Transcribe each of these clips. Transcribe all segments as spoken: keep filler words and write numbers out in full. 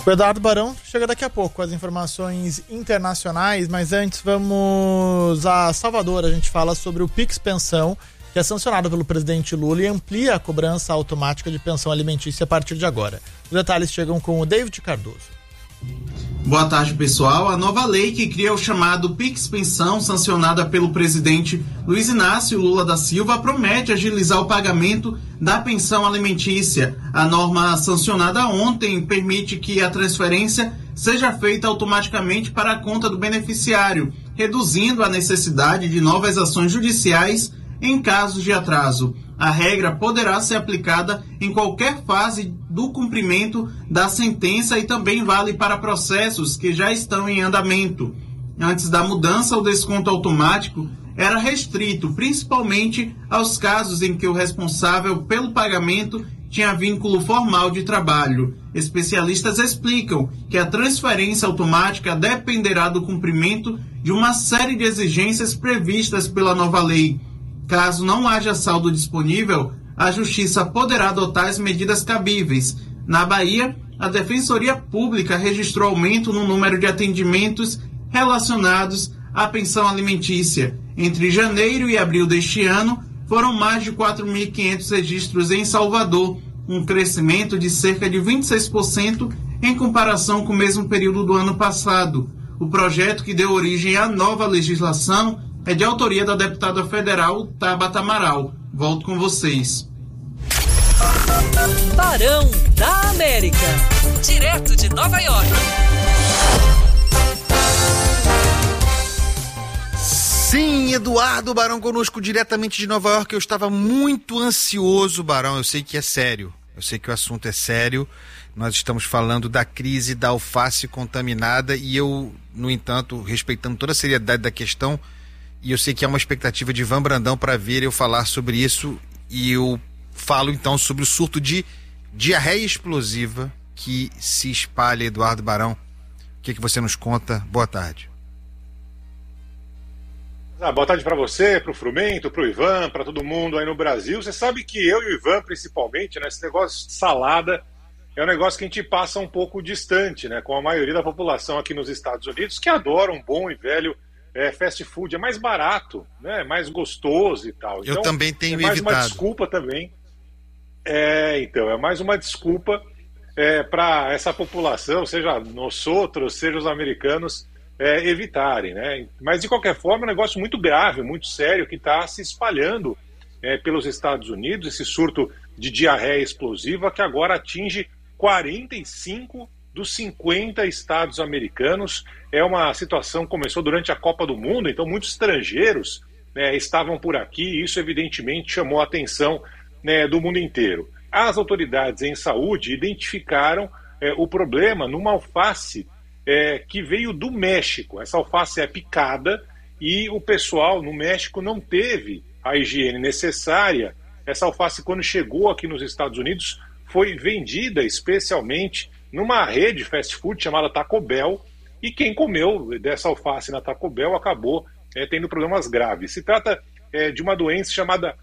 O Eduardo Barão chega daqui a pouco com as informações internacionais, mas antes vamos a Salvador. A gente fala sobre o Pix Pensão, que é sancionado pelo presidente Lula e amplia a cobrança automática de pensão alimentícia a partir de agora. Os detalhes chegam com o David Cardoso. Boa tarde, pessoal. A nova lei que cria o chamado Pix Pensão, sancionada pelo presidente Luiz Inácio Lula da Silva, promete agilizar o pagamento da pensão alimentícia. A norma sancionada ontem permite que a transferência seja feita automaticamente para a conta do beneficiário, reduzindo a necessidade de novas ações judiciais em casos de atraso. A regra poderá ser aplicada em qualquer fase do cumprimento da sentença e também vale para processos que já estão em andamento. Antes da mudança, o desconto automático era restrito principalmente aos casos em que o responsável pelo pagamento tinha vínculo formal de trabalho. Especialistas explicam que a transferência automática dependerá do cumprimento de uma série de exigências previstas pela nova lei. Caso não haja saldo disponível, a Justiça poderá adotar as medidas cabíveis. Na Bahia, a Defensoria Pública registrou aumento no número de atendimentos relacionados à pensão alimentícia. Entre janeiro e abril deste ano, foram mais de quatro mil e quinhentos registros em Salvador, um crescimento de cerca de vinte e seis por cento em comparação com o mesmo período do ano passado. O projeto que deu origem à nova legislação é de autoria da deputada federal Tabata Amaral. Volto com vocês. Barão da América, direto de Nova York. Sim, Eduardo Barão conosco diretamente de Nova York. Eu estava muito ansioso, Barão. Eu sei que é sério. Eu sei que o assunto é sério. Nós estamos falando da crise da alface contaminada e eu, no entanto, respeitando toda a seriedade da questão, e eu sei que há uma expectativa de Ivan Brandão para vir eu falar sobre isso, e eu falo então sobre o surto de diarreia explosiva que se espalha. Eduardo Barão, o que, que você nos conta? Boa tarde. Ah, boa tarde para você, para o Frumento, para o Ivan, para todo mundo aí no Brasil. Você sabe que eu e o Ivan, principalmente, né, esse negócio de salada é um negócio que a gente passa um pouco distante, né, com a maioria da população aqui nos Estados Unidos, que adora um bom e velho É, fast food. É mais barato, né? É mais gostoso e tal. Eu então, também tenho é mais evitado. uma desculpa também. É, então, é mais uma desculpa é, para essa população, seja nós outros, seja os americanos, é, evitarem, né? Mas, de qualquer forma, é um negócio muito grave, muito sério, que está se espalhando é, pelos Estados Unidos, esse surto de diarreia explosiva que agora atinge quarenta e cinco dos cinquenta estados americanos. É uma situação que começou durante a Copa do Mundo, então muitos estrangeiros, né, estavam por aqui, e isso evidentemente chamou a atenção, né, do mundo inteiro. As autoridades em saúde identificaram é, o problema numa alface é, que veio do México. Essa alface é picada e o pessoal no México não teve a higiene necessária. Essa alface, quando chegou aqui nos Estados Unidos, foi vendida especialmente numa rede fast food chamada Taco Bell, e quem comeu dessa alface na Taco Bell acabou é, tendo problemas graves. Se trata é, de uma doença chamada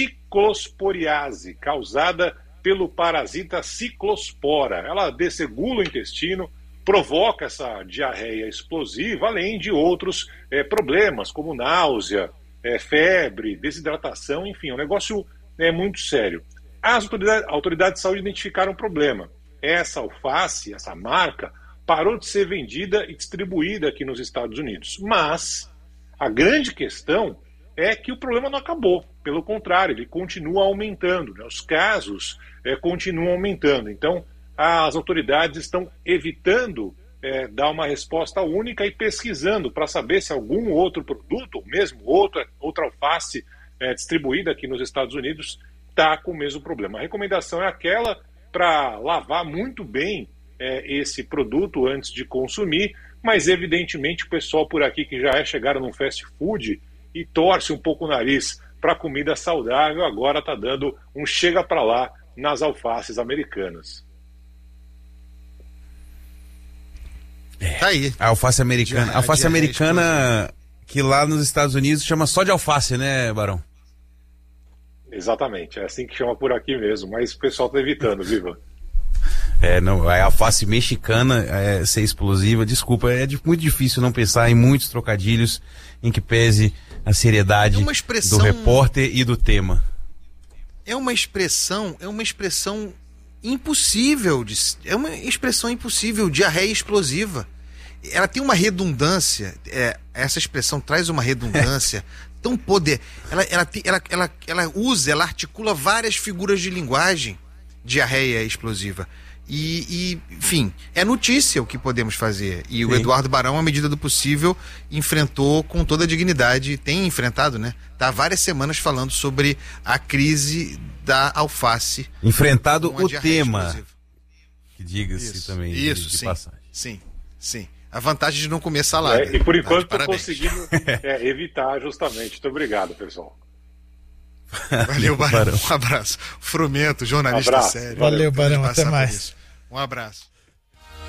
ciclosporiase, causada pelo parasita ciclospora. Ela desregula o intestino, provoca essa diarreia explosiva, além de outros é, problemas, como náusea, é, febre, desidratação, enfim, é um negócio é, muito sério. As autoridades, autoridades de saúde identificaram o problema. Essa alface, essa marca, parou de ser vendida e distribuída aqui nos Estados Unidos. Mas a grande questão é que o problema não acabou. Pelo contrário, ele continua aumentando, né? Os casos é, continuam aumentando. Então, as autoridades estão evitando é, dar uma resposta única e pesquisando para saber se algum outro produto, ou mesmo outra, outra alface é, distribuída aqui nos Estados Unidos, está com o mesmo problema. A recomendação é aquela para lavar muito bem é, esse produto antes de consumir, mas evidentemente o pessoal por aqui que já é chegaram no fast food e torce um pouco o nariz para comida saudável, agora está dando um chega para lá nas alfaces americanas. É. Tá aí. A alface americana. A alface americana que lá nos Estados Unidos chama só de alface, né, Barão? Exatamente, é assim que chama por aqui mesmo, mas o pessoal está evitando, viva. É, não, a alface mexicana é, ser explosiva, desculpa, é de, muito difícil não pensar em muitos trocadilhos em que pese a seriedade é uma expressão, do repórter e do tema. É uma expressão, é uma expressão impossível, de, é uma expressão impossível, diarreia explosiva. Ela tem uma redundância, é, essa expressão traz uma redundância tão poder. Ela, ela, ela, ela, ela usa, ela articula várias figuras de linguagem, diarreia explosiva. E, e, enfim, é notícia o que podemos fazer. E Sim. o Eduardo Barão, à medida do possível, enfrentou com toda a dignidade, tem enfrentado, né? Está há várias semanas falando sobre a crise da alface. Enfrentado o tema. Explosiva. Que diga-se isso, também. Isso, de, de sim, passagem. sim, sim. A vantagem de não comer salada. É, e por enquanto estou conseguindo é, evitar justamente. Muito obrigado, pessoal. Valeu, Barão. Um abraço. Frumento, jornalista um abraço. sério. Valeu, Barão. Até mais. Um abraço.